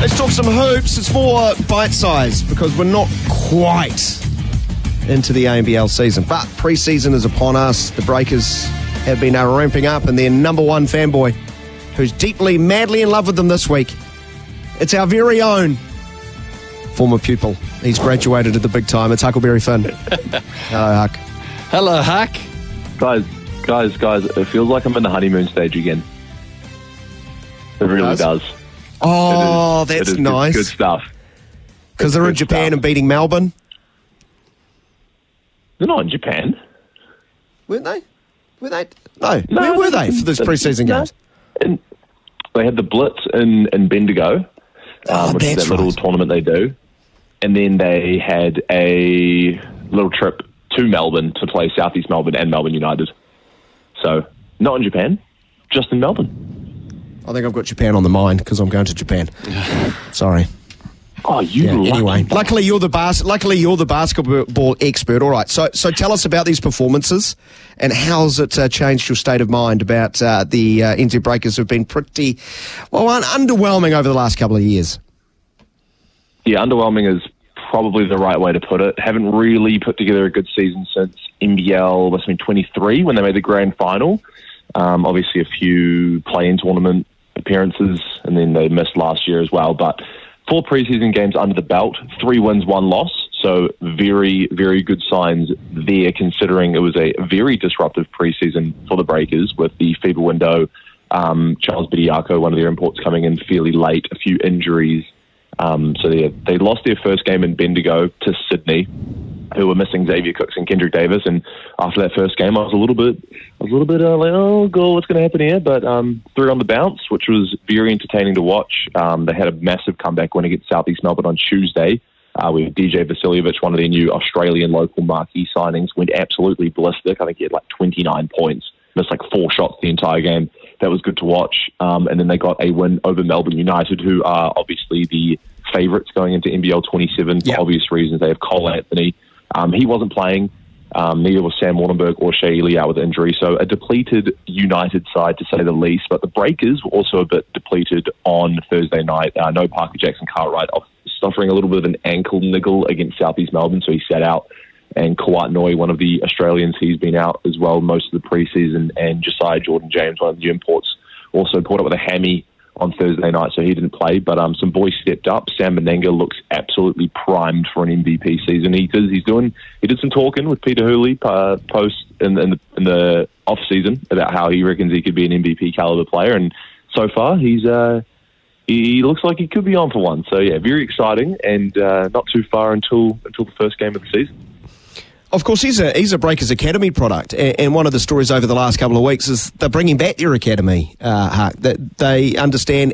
Let's talk some hoops. It's more bite-sized because we're not quite into the ANBL season. But pre-season is upon us. The Breakers have been ramping up, and their number one fanboy, who's deeply, madly in love with them this week. It's our very own former pupil. He's graduated at the big time. It's Huckleberry Finn. Hello, Huck. Hello, Huck. Guys, it feels like I'm in the honeymoon stage again. It really does. Oh, it is nice. Good stuff. Because they're in Japan and beating Melbourne. They're not in Japan. Weren't they? Were they? No. Where were they for those pre-season games? They had the Blitz in Bendigo, which is that little tournament they do. And then they had a little trip to Melbourne to play Southeast Melbourne and Melbourne United. So, not in Japan, just in Melbourne. I think I've got Japan on the mind because I'm going to Japan. Sorry. Oh, anyway, luckily you're the basketball expert. All right, so tell us about these performances and how's it changed your state of mind about the NZ Breakers who've been pretty, underwhelming over the last couple of years. Yeah, underwhelming is probably the right way to put it. Haven't really put together a good season since NBL, must have been 23 when they made the grand final. Obviously a few play-in tournament appearances, and then they missed last year as well, but 4 preseason games under the belt, 3 wins, 1 loss. So very, very good signs there, considering it was a very disruptive preseason for the Breakers with the FIBA window, Charles Bediako, one of their imports, coming in fairly late, a few injuries. So they lost their first game in Bendigo to Sydney, who were missing Xavier Cooks and Kendrick Davis. And after that first game, I was a little bit like, oh, God, what's going to happen here? But 3 on the bounce, which was very entertaining to watch. They had a massive comeback win against Southeast Melbourne on Tuesday, with DJ Vasiljevic, one of their new Australian local marquee signings, went absolutely ballistic. I think he had like 29 points, missed like 4 shots the entire game. That was good to watch. And then they got a win over Melbourne United, who are obviously the favourites going into NBL 27 for obvious reasons. They have Cole Anthony. He wasn't playing. Neither was Sam Wardenberg or Shea Ely out with injury. So a depleted United side, to say the least. But the Breakers were also a bit depleted on Thursday night. No Parker Jackson-Cartwright, suffering a little bit of an ankle niggle against Southeast Melbourne, so he sat out. And Kawat Noi, one of the Australians, he's been out as well most of the preseason. And Josiah Jordan-James, one of the new imports, also pulled up with a hammy on Thursday night, so he didn't play. But some boys stepped up. Sam Menenga looks absolutely primed for an MVP season. He did some talking with Peter Hooley post in the off season about how he reckons he could be an MVP caliber player, and so far he looks like he could be on for one. So yeah, very exciting, and not too far until the first game of the season. Of course, he's a Breakers Academy product, and one of the stories over the last couple of weeks is they're bringing back their academy, Huck. That they understand